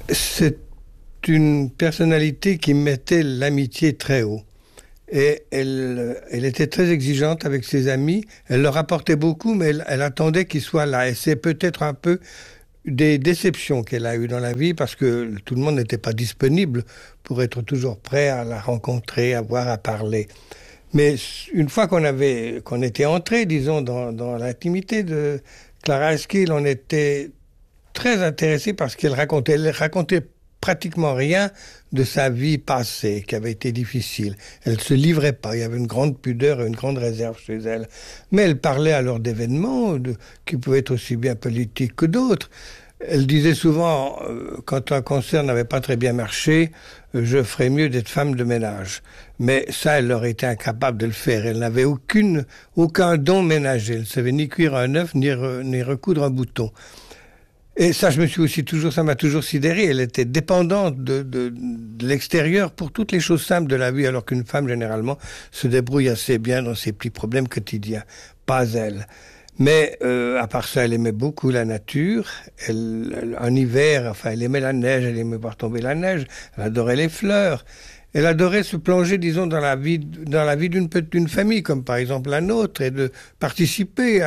C'est une personnalité qui mettait l'amitié très haut. Et elle était très exigeante avec ses amis. Elle leur apportait beaucoup, mais elle attendait qu'ils soient là. Et c'est peut-être un peu des déceptions qu'elle a eues dans la vie parce que tout le monde n'était pas disponible pour être toujours prêt à la rencontrer, à voir, à parler. Mais une fois qu'on était entré, disons, dans l'intimité de Clara Eskil, on était très intéressé par ce qu'elle racontait. Elle racontait pratiquement rien de sa vie passée, qui avait été difficile. Elle ne se livrait pas. Il y avait une grande pudeur et une grande réserve chez elle. Mais elle parlait alors d'événements qui pouvaient être aussi bien politiques que d'autres. Elle disait souvent, quand un concert n'avait pas très bien marché, je ferais mieux d'être femme de ménage. Mais ça, elle aurait été incapable de le faire. Elle n'avait aucun don ménager. Elle ne savait ni cuire un œuf, ni recoudre un bouton. Et ça, ça m'a toujours sidéré. Elle était dépendante de l'extérieur pour toutes les choses simples de la vie, alors qu'une femme, généralement, se débrouille assez bien dans ses petits problèmes quotidiens. Pas elle. Mais à part ça, elle aimait beaucoup la nature. En hiver, enfin, elle aimait la neige, elle aimait voir tomber la neige. Elle adorait les fleurs. Elle adorait se plonger, disons, dans la vie d'une famille, comme par exemple la nôtre, et de participer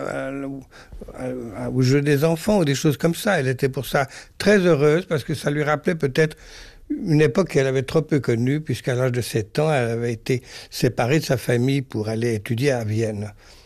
au jeu des enfants ou des choses comme ça. Elle était pour ça très heureuse parce que ça lui rappelait peut-être une époque qu'elle avait trop peu connue, puisqu'à l'âge de 7 ans, elle avait été séparée de sa famille pour aller étudier à Vienne.